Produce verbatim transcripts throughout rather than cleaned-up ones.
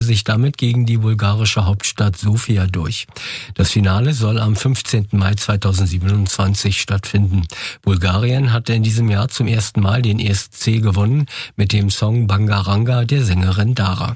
sich damit gegen die bulgarische Hauptstadt Sofia durch. Das Finale soll am fünfzehnten Mai zweitausendsiebenundzwanzig stattfinden. Bulgarien hatte in diesem Jahr zum ersten Mal den E S C gewonnen mit dem Song Bangaranga der Sängerin Dara.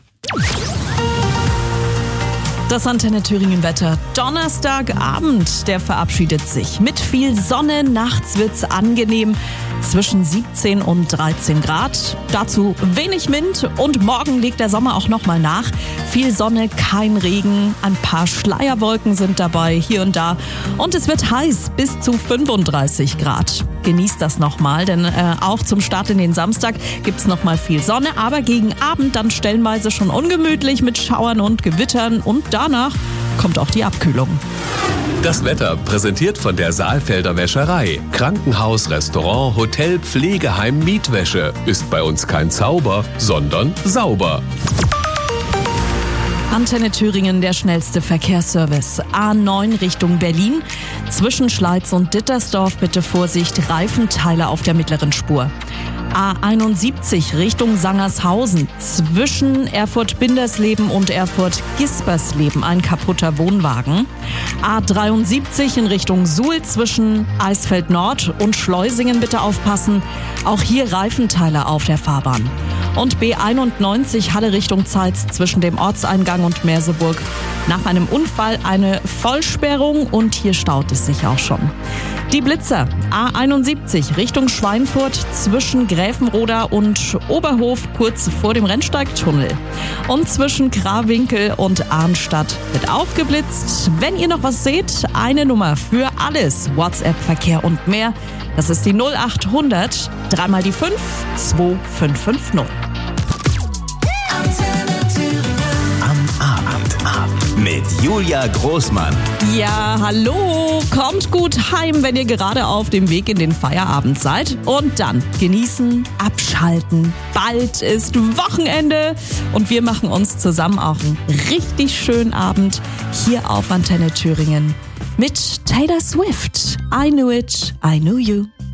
Das Antenne Thüringen Wetter. Donnerstagabend, der verabschiedet sich. Mit viel Sonne, nachts wird's angenehm. Zwischen siebzehn und dreizehn Grad. Dazu wenig Wind und morgen legt der Sommer auch nochmal nach. Viel Sonne, kein Regen, ein paar Schleierwolken sind dabei, hier und da. Und es wird heiß, bis zu fünfunddreißig Grad. Genießt das nochmal, denn äh, auch zum Start in den Samstag gibt's nochmal viel Sonne. Aber gegen Abend dann stellenweise schon ungemütlich mit Schauern und Gewittern. Und danach kommt auch die Abkühlung. Das Wetter präsentiert von der Saalfelder Wäscherei. Krankenhaus, Restaurant, Hotel, Pflegeheim, Mietwäsche. Ist bei uns kein Zauber, sondern sauber. Antenne Thüringen, der schnellste Verkehrsservice. A neun Richtung Berlin. Zwischen Schleiz und Dittersdorf bitte Vorsicht, Reifenteile auf der mittleren Spur. A einundsiebzig Richtung Sangershausen. Zwischen Erfurt-Bindersleben und Erfurt-Gispersleben ein kaputter Wohnwagen. A dreiundsiebzig in Richtung Suhl zwischen Eisfeld Nord und Schleusingen bitte aufpassen. Auch hier Reifenteile auf der Fahrbahn. Und B einundneunzig Halle Richtung Zeitz zwischen dem Ortseingang und Merseburg. Nach einem Unfall eine Vollsperrung und hier staut es sich auch schon. Die Blitzer. A einundsiebzig Richtung Schweinfurt zwischen Gräfenroda und Oberhof kurz vor dem Rennsteigtunnel. Und zwischen Krawinkel und Arnstadt wird auch geblitzt. Wenn ihr noch was seht, eine Nummer für alles. WhatsApp, Verkehr und mehr. Das ist die null acht hundert, dreimal die fünf, zwei fünf fünf null. Am Abend, Abend mit Julia Großmann. Ja, hallo, kommt gut heim, wenn ihr gerade auf dem Weg in den Feierabend seid. Und dann genießen, abschalten. Bald ist Wochenende und wir machen uns zusammen auch einen richtig schönen Abend hier auf Antenne Thüringen mit Taylor Swift. I knew it, I knew you.